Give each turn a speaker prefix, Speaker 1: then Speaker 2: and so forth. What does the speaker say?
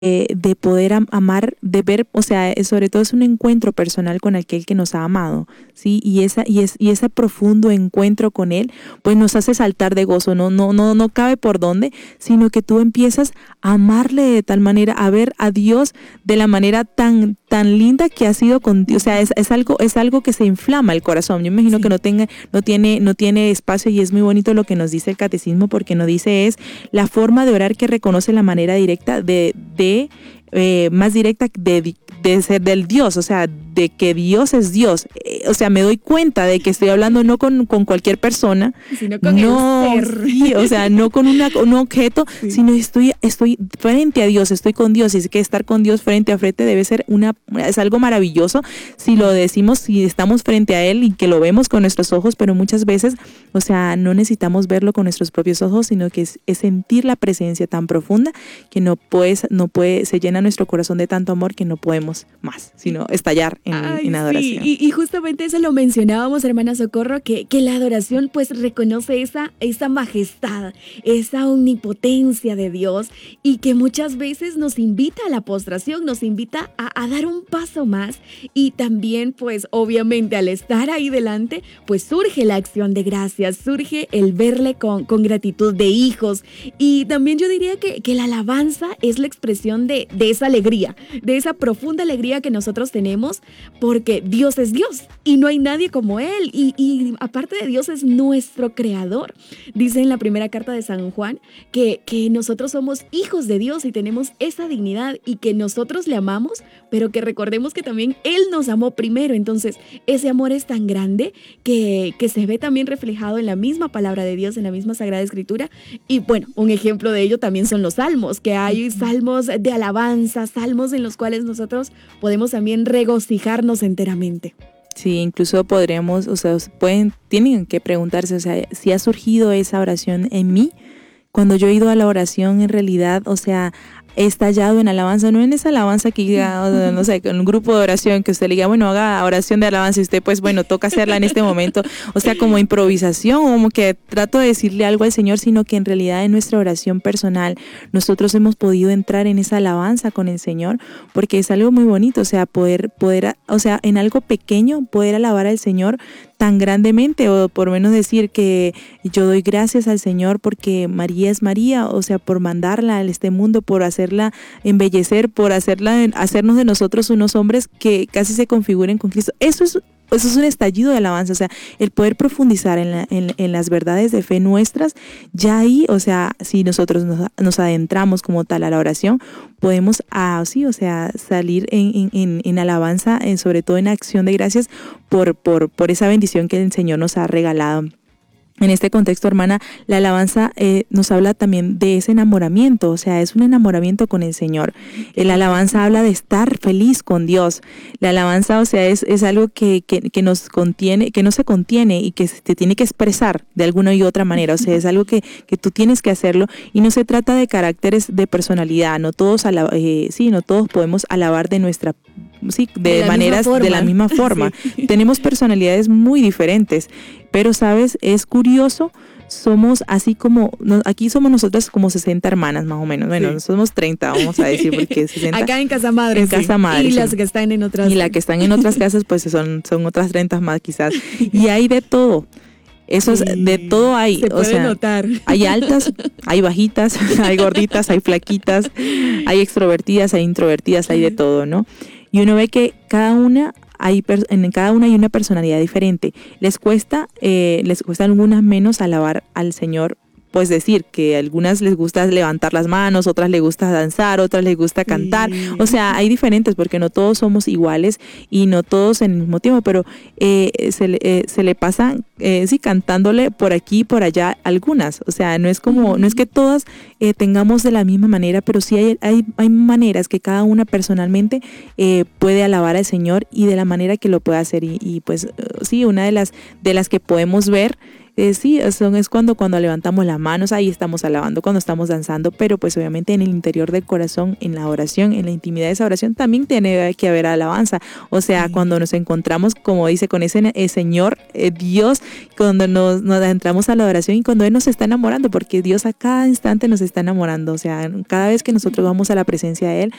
Speaker 1: de poder amar, de ver, o sea, sobre todo es un encuentro personal con aquel que nos ha amado, ¿sí? Y ese profundo encuentro con él, pues nos hace saltar de gozo, no cabe por dónde, sino que tú empiezas a amarle de tal manera, a ver a Dios de la manera tan linda que ha sido con Dios. O sea, es algo que se inflama el corazón. Yo me imagino
Speaker 2: Sí.
Speaker 1: que no tiene espacio, y es muy bonito lo que nos dice el catecismo, porque nos dice es la forma de orar que reconoce la manera directa más directa de ser del Dios, o sea, de que Dios es Dios. O sea, me doy cuenta de que estoy hablando no con cualquier persona,
Speaker 2: Sino con el ser.
Speaker 1: sí, o sea, no con un objeto,
Speaker 2: Sí.
Speaker 1: sino estoy frente a Dios, estoy con Dios, y es que estar con Dios frente a frente debe ser es algo maravilloso si lo decimos, si estamos frente a Él y que lo vemos con nuestros ojos, pero muchas veces, o sea, no necesitamos verlo con nuestros propios ojos, sino que es sentir la presencia tan profunda que se llena nuestro corazón de tanto amor que no podemos más, sino estallar en adoración.
Speaker 2: Sí, y justamente eso lo mencionábamos, hermana Socorro, que la adoración pues reconoce esa majestad, esa omnipotencia de Dios, y que muchas veces nos invita a la postración, nos invita a dar un paso más, y también pues obviamente al estar ahí delante pues surge la acción de gracias, surge el verle con gratitud de hijos, y también yo diría que la alabanza es la expresión de esa alegría, de esa profunda alegría que nosotros tenemos, porque Dios es Dios y no hay nadie como Él, y aparte de Dios es nuestro creador. Dice en la primera carta de San Juan que nosotros somos hijos de Dios y tenemos esa dignidad, y que nosotros le amamos, pero que recordemos que también Él nos amó primero. Entonces ese amor es tan grande que se ve también reflejado en la misma palabra de Dios, en la misma Sagrada Escritura. Y bueno, un ejemplo de ello también son los salmos, que hay salmos de alabanza, salmos en los cuales nosotros podemos también regocijarnos enteramente.
Speaker 1: Sí, incluso podríamos, o sea, tienen que preguntarse, o sea, si ha surgido esa oración en mí. Cuando yo he ido a la oración, en realidad, o sea, he estallado en alabanza, no en esa alabanza que diga, no sé, con un grupo de oración que usted le diga, bueno, haga oración de alabanza, y usted pues, bueno, toca hacerla en este momento, o sea, como improvisación, como que trato de decirle algo al Señor, sino que en realidad en nuestra oración personal nosotros hemos podido entrar en esa alabanza con el Señor, porque es algo muy bonito, o sea, poder, o sea, en algo pequeño poder alabar al Señor tan grandemente, o por lo menos decir que yo doy gracias al Señor porque María es María, o sea, por mandarla a este mundo, por hacerla embellecer, por hacernos de nosotros unos hombres que casi se configuren con Cristo. Eso es un estallido de alabanza, o sea, el poder profundizar en las verdades de fe nuestras, ya ahí, o sea, si nosotros nos adentramos como tal a la oración, podemos sí, o sea, salir en alabanza, sobre todo en acción de gracias por esa bendición que el Señor nos ha regalado. En este contexto, hermana, la alabanza nos habla también de ese enamoramiento, o sea, es un enamoramiento con el Señor. La alabanza habla de estar feliz con Dios. La alabanza, o sea, es algo que nos contiene, que no se contiene y que se tiene que expresar de alguna y otra manera. O sea, es algo que tú tienes que hacerlo, y no se trata de caracteres de personalidad. No todos podemos alabar de nuestra de maneras de la misma forma. Sí. Tenemos personalidades muy diferentes, pero sabes, es curioso, somos así como, aquí somos nosotras como 60 hermanas más o menos, bueno, sí. Somos 30, vamos a decir, porque 60.
Speaker 2: Acá en Casa Madre.
Speaker 1: En sí. Casa Madre.
Speaker 2: Y las que están en otras.
Speaker 1: Y las que están en otras casas, pues son otras 30 más quizás. Y hay de todo. Eso es, de todo hay.
Speaker 2: Se puede notar.
Speaker 1: Hay altas, hay bajitas, hay gorditas, hay flaquitas, hay extrovertidas, hay introvertidas, hay de todo, ¿no? Y uno ve que en cada una hay una personalidad diferente. Les cuesta algunas menos alabar al Señor, pues decir que a algunas les gusta levantar las manos, otras les gusta danzar, otras les gusta cantar. O sea, hay diferentes, porque no todos somos iguales y no todos en el mismo tiempo, pero se le pasan, sí, cantándole por aquí y por allá algunas. O sea, no es que todas tengamos de la misma manera, pero sí hay maneras que cada una personalmente puede alabar al Señor, y de la manera que lo puede hacer. Y pues sí, una de las que podemos ver Sí, es cuando levantamos las manos, ahí estamos alabando, cuando estamos danzando, pero pues obviamente en el interior del corazón, en la oración, en la intimidad de esa oración, también tiene que haber alabanza. O sea, cuando nos encontramos, como dice, con ese Señor, Dios, cuando nos entramos a la oración y cuando Él nos está enamorando, porque Dios a cada instante nos está enamorando. O sea, cada vez que nosotros vamos a la presencia de Él,